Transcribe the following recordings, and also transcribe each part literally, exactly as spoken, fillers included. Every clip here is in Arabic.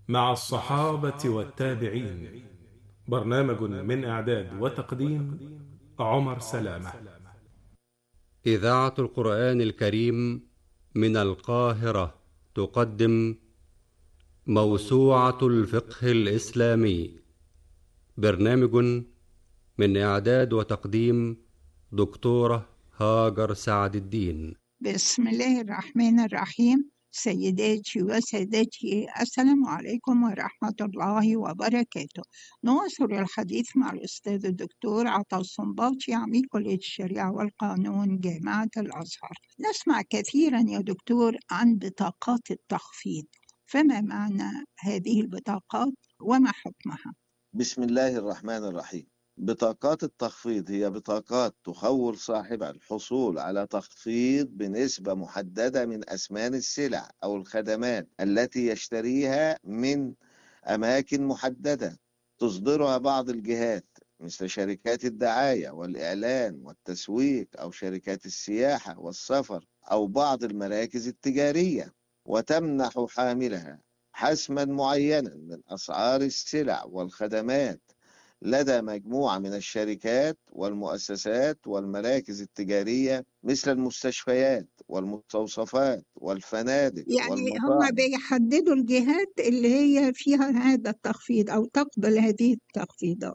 مع الصحابة والتابعين. برنامج من إعداد وتقديم عمر سلامة. إذاعة القرآن الكريم من القاهرة تقدم موسوعة الفقه الإسلامي. برنامج من إعداد وتقديم دكتورة هاجر سعد الدين. بسم الله الرحمن الرحيم. سيداتي وسادتي، السلام عليكم ورحمة الله وبركاته. نواصل الحديث مع الأستاذ الدكتور عطا الصنباطي، عميد كلية الشريعة والقانون جامعة الأزهر. نسمع كثيرا يا دكتور عن بطاقات التخفيض، فما معنى هذه البطاقات وما حكمها؟ بسم الله الرحمن الرحيم. بطاقات التخفيض هي بطاقات تخول صاحبها الحصول على تخفيض بنسبة محددة من أثمان السلع أو الخدمات التي يشتريها من أماكن محددة تصدرها بعض الجهات، مثل شركات الدعاية والإعلان والتسويق أو شركات السياحة والسفر أو بعض المراكز التجارية، وتمنح حاملها حسما معينا من أسعار السلع والخدمات لدى مجموعة من الشركات والمؤسسات والمراكز التجارية، مثل المستشفيات والمستوصفات والفنادق يعني هم والمطاعم. بيحددوا الجهات اللي هي فيها هذا التخفيض أو تقبل هذه التخفيضات.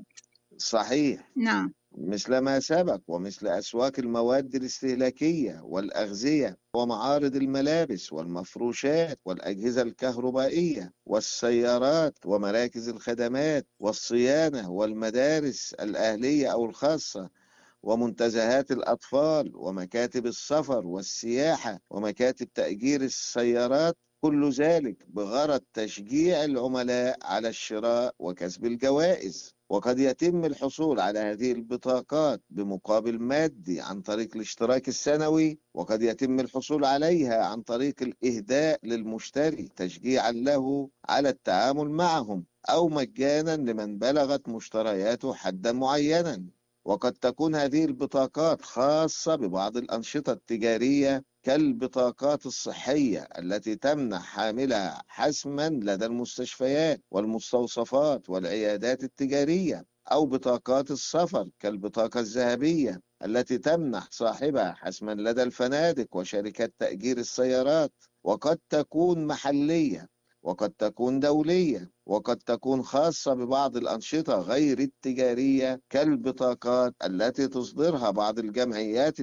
صحيح، نعم. مثل ما سبق، ومثل أسواق المواد الاستهلاكية والأغذية ومعارض الملابس والمفروشات والأجهزة الكهربائية والسيارات ومراكز الخدمات والصيانة والمدارس الأهلية أو الخاصة ومنتزهات الأطفال ومكاتب السفر والسياحة ومكاتب تأجير السيارات، كل ذلك بغرض تشجيع العملاء على الشراء وكسب الجوائز. وقد يتم الحصول على هذه البطاقات بمقابل مادي عن طريق الاشتراك السنوي، وقد يتم الحصول عليها عن طريق الإهداء للمشتري تشجيعا له على التعامل معهم، أو مجانا لمن بلغت مشترياته حدا معينا. وقد تكون هذه البطاقات خاصة ببعض الأنشطة التجارية كالبطاقات الصحية التي تمنح حاملها حسما لدى المستشفيات والمستوصفات والعيادات التجارية، أو بطاقات السفر كالبطاقة الذهبية التي تمنح صاحبها حسما لدى الفنادق وشركات تأجير السيارات. وقد تكون محلية، وقد تكون دولية، وقد تكون خاصة ببعض الأنشطة غير التجارية كالبطاقات التي تصدرها بعض الجمعيات